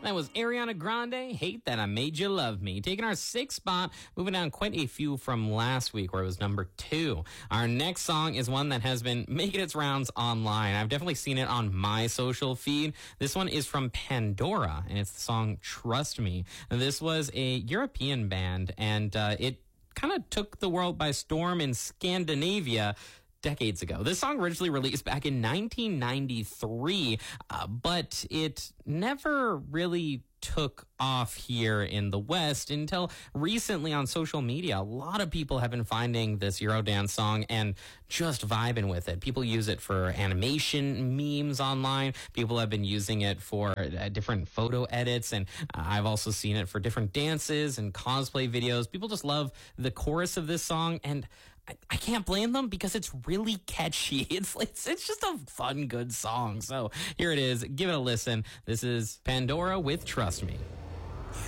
That was Ariana Grande, Hate That I Made You Love Me. Taking our 6th spot, moving down quite a few from last week where it was number 2. Our next song is one that has been making its rounds online. I've definitely seen it on my social feed. This one is from Pandora, and it's the song Trust Me. This was a European band, and it kind of took the world by storm in Scandinavia decades ago. This song originally released back in 1993, but it never really took off here in the West until recently on social media. A lot of people have been finding this Eurodance song and just vibing with it. People use it for animation memes online. People have been using it for different photo edits, and I've also seen it for different dances and cosplay videos. People just love the chorus of this song, and I can't blame them because it's really catchy. It's just a fun, good song. So here it is. Give it a listen. This is Pandora with Trust Me.